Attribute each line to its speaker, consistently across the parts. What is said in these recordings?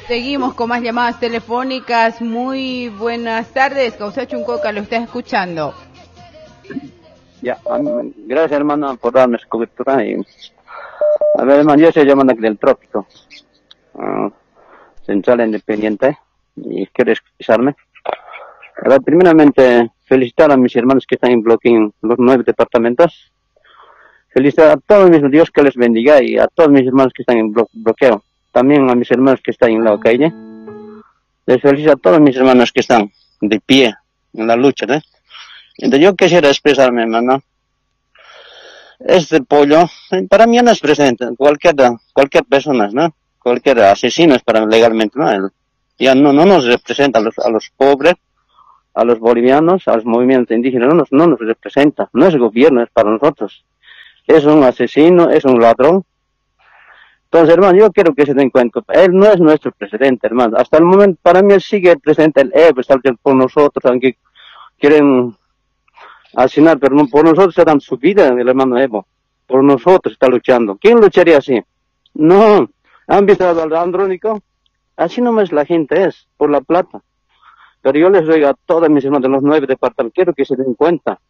Speaker 1: Seguimos con más llamadas telefónicas. Muy buenas tardes, Causa Chuncoca, lo está escuchando.
Speaker 2: Ya, gracias hermano por darme su cobertura. Y, a ver hermano, yo estoy llamando aquí del Trópico, Central Independiente, y quiero expresarme. A ver, primeramente, felicitar a mis hermanos que están en bloque en los 9 departamentos. Felicitar a todos mis Dios que les bendiga y a todos mis hermanos que están en bloqueo. También a mis hermanos que están en la calle. Les felicito a todos mis hermanos que están de pie en la lucha, ¿no? Entonces yo quisiera expresarme, hermano. Este pollo, para mí no es presente. Cualquier persona, ¿no? Cualquier asesino es para legalmente, ¿no? Ya no nos representa a los pobres, a los bolivianos, a los movimientos indígenas, no nos representa. No es gobierno, es para nosotros. Es un asesino, es un ladrón. Entonces, hermano, yo quiero que se den cuenta. Él no es nuestro presidente, hermano. Hasta el momento, para mí, sigue el presidente el Evo, está por nosotros, aunque quieren asesinar, pero no por nosotros se dan su vida, el hermano Evo. Por nosotros está luchando. ¿Quién lucharía así? No. ¿Han visto al Andrónico? Así nomás la gente es, por la plata. Pero yo les ruego a todos mis hermanos de los 9 departamentos, quiero que se den cuenta.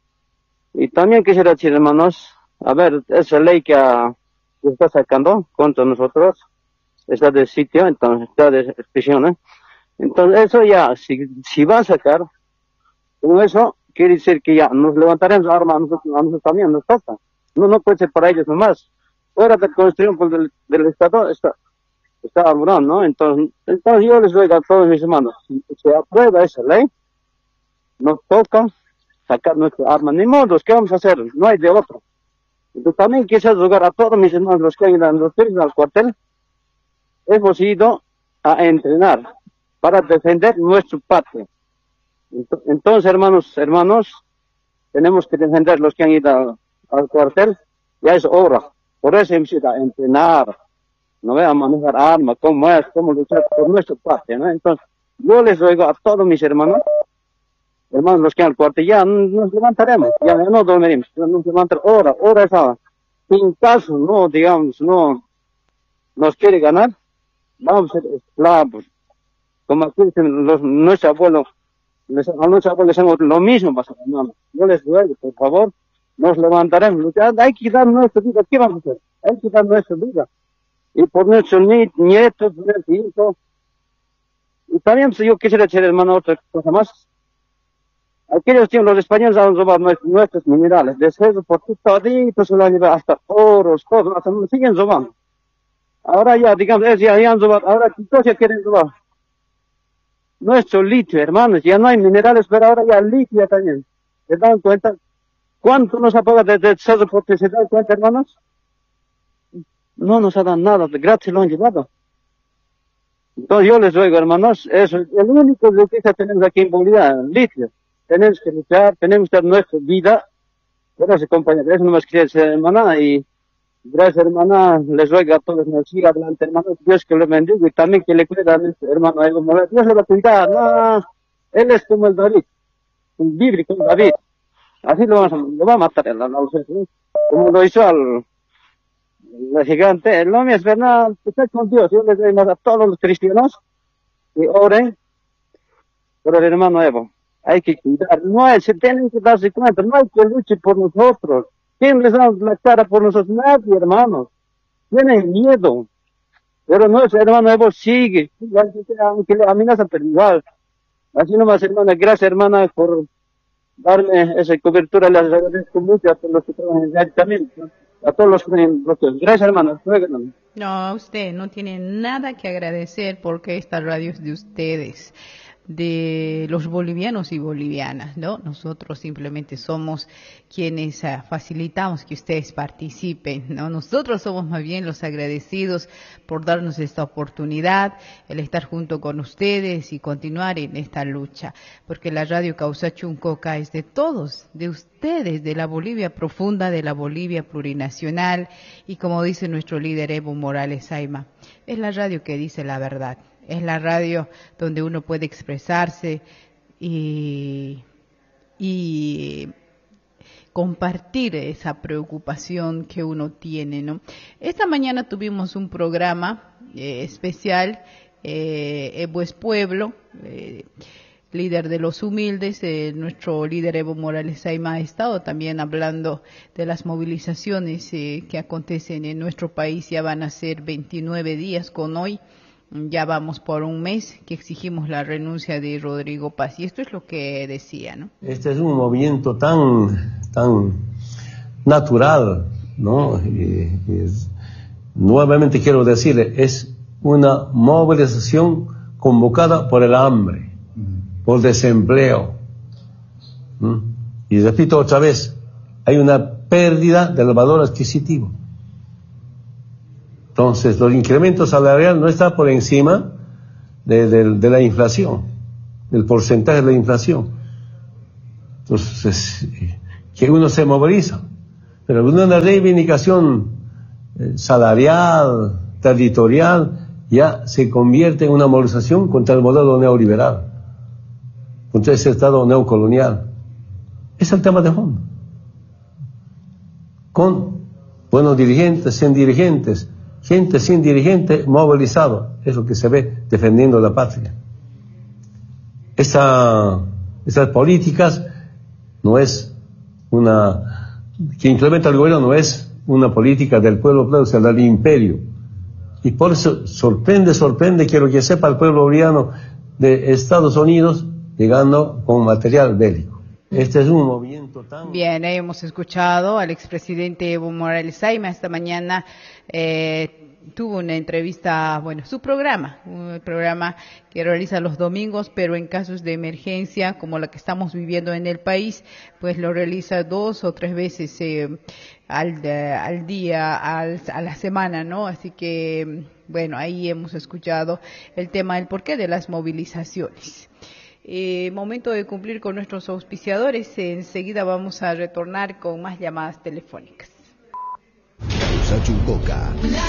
Speaker 2: Y también quisiera decir, hermanos, a ver, esa ley que está sacando contra nosotros, está de sitio, entonces está de prisión, ¿eh? Entonces eso ya, si va a sacar, con eso quiere decir que ya nos levantaremos armas a nosotros también, nos toca. No puede ser para ellos nomás. Fuera de construcción del Estado está armado, ¿no? Entonces yo les ruego a todos mis hermanos, si se aprueba esa ley, nos toca sacar nuestra arma. Ni modos, ¿qué vamos a hacer? No hay de otro. Entonces también quisiera rogar a todos mis hermanos, los que han ido al cuartel, hemos ido a entrenar para defender nuestro patria. Entonces, hermanos, tenemos que defender los que han ido al cuartel, ya es hora. Por eso hemos ido a entrenar, no voy a manejar armas, cómo luchar por nuestra patria, ¿no? Entonces, yo les ruego a todos mis hermanos, los que han al cuartel, ya nos levantaremos, ya no dormiremos, nos levantaremos, hora es ahora. En caso, no nos quiere ganar, vamos a ser esclavos. Como aquí dicen nuestros abuelos, a nuestros abuelos hacemos lo mismo, hermano. Yo les ruego, por favor, nos levantaremos. Hay que dar nuestra vida. ¿Qué vamos a hacer? Hay que dar nuestra vida. Y por nuestros nietos, nuestros hijos. Y también yo quisiera decir, hermano, otra cosa más. Aquellos tiempos los españoles han robado nuestros minerales. Desde eso, por toditos se lo han llevado hasta oros, todo, hasta nos siguen robando. Ahora ya, digamos, ya han robado. Ahora, ¿qué cosa quieren robar? Nuestro litio, hermanos, ya no hay minerales, pero ahora ya litio también. ¿Se dan cuenta? ¿Cuánto nos ha pagado desde el Cerro Porte? ¿Se dan cuenta, hermanos? No nos ha dado nada, de gratis lo han llevado. Entonces yo les ruego, hermanos, eso es el único riqueza que tenemos aquí en Bolivia, litio. Tenemos que luchar, tenemos que dar nuestra vida. Gracias, compañeros. Eso no más quería decir, hermana, y gracias, hermana. Les ruego a todos, nos siga adelante, hermanos. Dios que les bendiga y también que le cuide a nuestro hermano Evo Morales. Dios le va a cuidar, no. Él es como el David, un bíblico David. Así lo va a matar como lo hizo al gigante. El nombre es verdad, está con Dios. Yo les digo a todos los cristianos que oren por el hermano Evo. Hay que cuidar, se tienen que darse cuenta, no hay que luchar por nosotros. ¿Quién les da la cara por nosotros? Nadie, hermanos. Tienen miedo. Pero nuestro hermano Evo sigue, aunque le amenazan, pero igual. Así nomás, hermana, gracias, hermana, por darme esa cobertura. Les agradezco mucho a todos los que trabajan en también, a todos los que tienen bloqueos. Gracias, hermana.
Speaker 1: No, usted no tiene nada que agradecer porque esta radio es de ustedes, de los bolivianos y bolivianas, ¿no? Nosotros simplemente somos quienes facilitamos que ustedes participen, ¿no? Nosotros somos más bien los agradecidos por darnos esta oportunidad, el estar junto con ustedes y continuar en esta lucha, porque la radio Causa Chuncoca es de todos, de ustedes, de la Bolivia profunda, de la Bolivia plurinacional, y como dice nuestro líder Evo Morales Ayma, es la radio que dice la verdad. Es la radio donde uno puede expresarse y compartir esa preocupación que uno tiene, ¿no? Esta mañana tuvimos un programa especial Evo es pueblo, líder de los humildes. Nuestro líder Evo Morales Ayma ha estado también hablando de las movilizaciones que acontecen en nuestro país. Ya van a ser 29 días con hoy. Ya vamos por un mes que exigimos la renuncia de Rodrigo Paz. Y esto es lo que decía, ¿no?
Speaker 3: Este es un movimiento tan natural, ¿no? Nuevamente quiero decirle, es una movilización convocada por el hambre, por desempleo. Y repito otra vez, hay una pérdida del valor adquisitivo. Entonces, los incrementos salariales no están por encima de la inflación, del porcentaje de la inflación. Entonces, que uno se moviliza, pero una reivindicación salarial, territorial, ya se convierte en una movilización contra el modelo neoliberal, contra ese Estado neocolonial. Es el tema de fondo. Con buenos dirigentes, sin dirigentes, gente sin dirigente movilizado, es lo que se ve defendiendo la patria. Esas políticas no es que implementa el gobierno, no es una política del pueblo, o sea, del imperio. Y por eso sorprende, quiero que sepa el pueblo boliviano de Estados Unidos llegando con material bélico. Este es un movimiento tan...
Speaker 1: Bien, hemos escuchado al expresidente Evo Morales Ayma esta mañana. Tuvo una entrevista, un programa que realiza los domingos, pero en casos de emergencia como la que estamos viviendo en el país, pues lo realiza 2 o 3 veces al día, a la semana, ¿no? Así que, ahí hemos escuchado el tema del porqué de las movilizaciones. Momento de cumplir con nuestros auspiciadores. Enseguida vamos a retornar con más llamadas telefónicas.